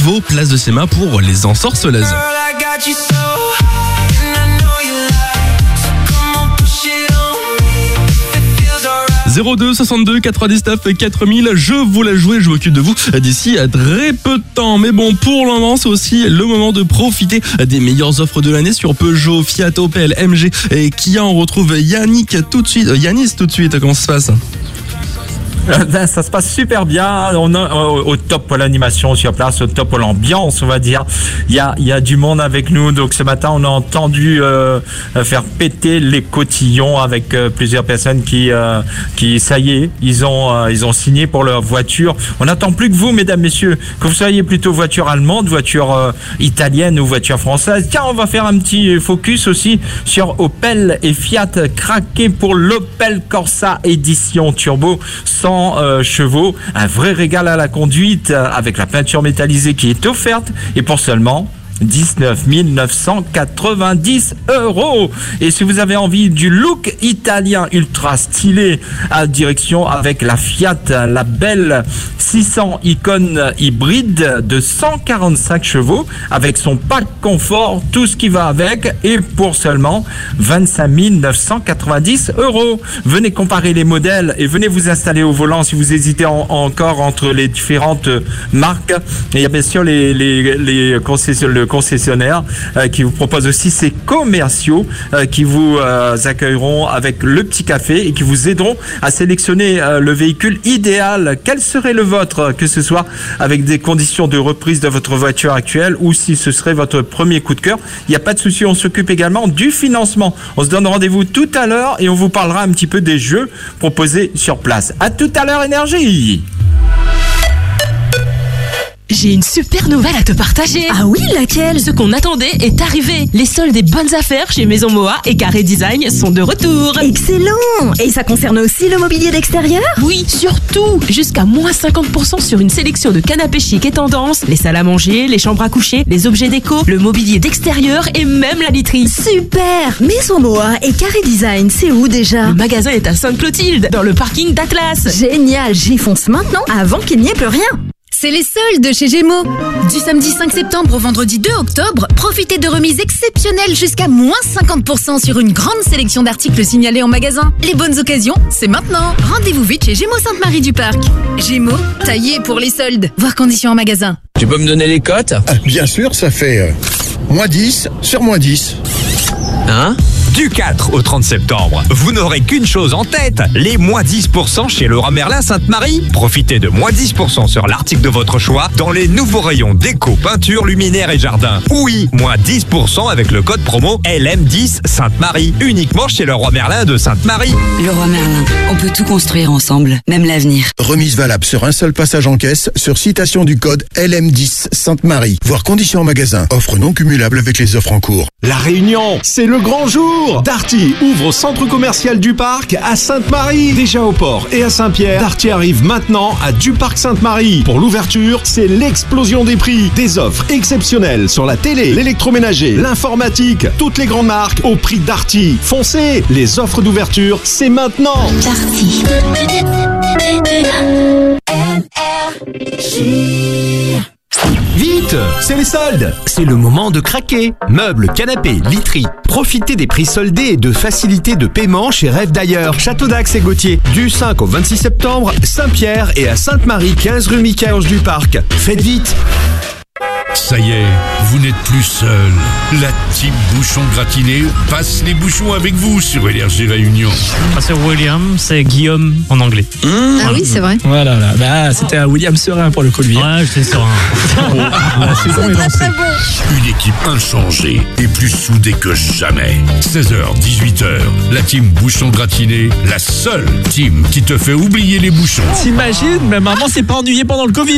vos places de cinéma pour Les Ensorcelaises. 02 62 99 4000, je vous la joue, je m'occupe de vous d'ici à très peu de temps. Mais bon, pour le moment, c'est aussi le moment de profiter des meilleures offres de l'année sur Peugeot, Fiat, Opel, MG et Kia. On retrouve Yanis tout de suite. Comment ça se passe ? Ça se passe super bien. On est au top pour l'animation sur place, au top pour l'ambiance, on va dire. Il y a du monde avec nous. Donc ce matin, on a entendu faire péter les cotillons avec plusieurs personnes qui ça y est, ils ont signé pour leur voiture. On n'attend plus que vous, mesdames, messieurs, que vous soyez plutôt voiture allemande, voiture italienne ou voiture française. Tiens, on va faire un petit focus aussi sur Opel et Fiat. Craqué pour l'Opel Corsa édition turbo 100 chevaux, un vrai régal à la conduite avec la peinture métallisée qui est offerte et pour seulement 19 990 €. Et si vous avez envie du look italien ultra stylé, à direction avec la Fiat, la belle 600 Icon hybride de 145 chevaux avec son pack confort, tout ce qui va avec, et pour seulement 25 990 €. Venez comparer les modèles et venez vous installer au volant si vous hésitez encore entre les différentes marques. Et il y a bien sûr le concessionnaire qui vous propose aussi ses commerciaux qui vous accueilleront avec le petit café et qui vous aideront à sélectionner le véhicule idéal. Quel serait le vôtre, que ce soit avec des conditions de reprise de votre voiture actuelle ou si ce serait votre premier coup de cœur. Il n'y a pas de souci, on s'occupe également du financement. On se donne rendez-vous tout à l'heure et on vous parlera un petit peu des jeux proposés sur place. À tout à l'heure, Énergie. J'ai une super nouvelle à te partager. Ah oui, laquelle ? Ce qu'on attendait est arrivé. Les soldes des bonnes affaires chez Maison Moa et Carré Design sont de retour. Excellent ! Et ça concerne aussi le mobilier d'extérieur ? Oui, surtout. Jusqu'à moins 50% sur une sélection de canapés chic et tendance, les salles à manger, les chambres à coucher, les objets déco, le mobilier d'extérieur et même la literie. Super ! Maison Moa et Carré Design, c'est où déjà ? Le magasin est à Sainte-Clotilde, dans le parking d'Atlas. Génial, j'y fonce maintenant avant qu'il n'y ait plus rien. C'est les soldes chez Gémeaux. Du samedi 5 septembre au vendredi 2 octobre, profitez de remises exceptionnelles jusqu'à moins 50% sur une grande sélection d'articles signalés en magasin. Les bonnes occasions, c'est maintenant. Rendez-vous vite chez Gémeaux Sainte-Marie-du-Parc. Gémeaux, taillé pour les soldes. Voir conditions en magasin. Tu peux me donner les cotes ? Bien sûr, ça fait moins 10 sur moins 10. Hein ? Du 4 au 30 septembre, vous n'aurez qu'une chose en tête, les moins 10% chez Leroy Merlin Sainte-Marie. Profitez de moins 10% sur l'article de votre choix dans les nouveaux rayons déco, peinture, luminaire et jardin. Oui, moins 10% avec le code promo LM10 Sainte-Marie, uniquement chez Leroy Merlin de Sainte-Marie. Leroy Merlin, on peut tout construire ensemble, même l'avenir. Remise valable sur un seul passage en caisse sur citation du code LM10 Sainte-Marie. Voir conditions en magasin. Offre non cumulable avec les offres en cours. La Réunion, c'est le grand jour. Darty ouvre au centre commercial du Parc à Sainte-Marie. Déjà au port et à Saint-Pierre, Darty arrive maintenant à du Parc Sainte-Marie. Pour l'ouverture, c'est l'explosion des prix. Des offres exceptionnelles sur la télé, l'électroménager, l'informatique, toutes les grandes marques au prix Darty. Foncez, les offres d'ouverture, c'est maintenant. Darty. Vite, c'est les soldes. C'est le moment de craquer. Meubles, canapés, literie. Profitez des prix soldés et de facilités de paiement chez Rêve d'ailleurs. Château d'Axe et Gauthier. Du 5 au 26 septembre, Saint-Pierre et à Sainte-Marie, 15 rue Michel-Ange du Parc. Faites vite. Ça y est, vous n'êtes plus seul. La team Bouchon Gratiné passe les bouchons avec vous sur Énergie Réunion. C'est William, c'est Guillaume en anglais. Ah oui, c'est vrai. Voilà, bah, c'était un William serein pour le coup, lui. Ouais, j'étais serein. La saison est lancée. Une équipe inchangée et plus soudée que jamais. 16h, 18h, la team Bouchon Gratiné, la seule team qui te fait oublier les bouchons. T'imagines, mais maman s'est pas ennuyée pendant le Covid.